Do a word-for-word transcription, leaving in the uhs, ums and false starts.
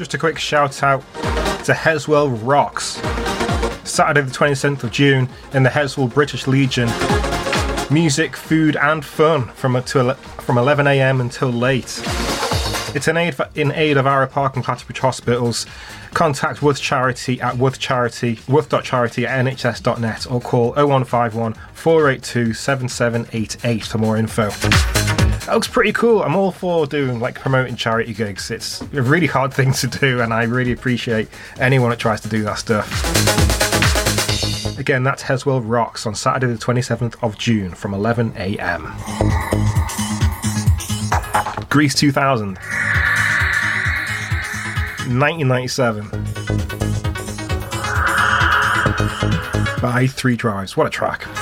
just a quick shout out to Heswell Rocks. Saturday the twenty-seventh of June in the Heswell British Legion. Music, food and fun from, a, to, from eleven a m until late. It's in aid, in aid of Arrow Park and Clatterbridge Hospitals. Contact Worth Charity at worth charity, worth dot charity at n h s dot net or call oh one five one, four eight two, seven seven eight eight for more info. That looks pretty cool. I'm all for doing like promoting charity gigs. It's a really hard thing to do and I really appreciate anyone that tries to do that stuff. Again, that's Heswell Rocks on Saturday the twenty-seventh of June from eleven a m. Grease two thousand. nineteen ninety-seven. By Three Drives. What a track.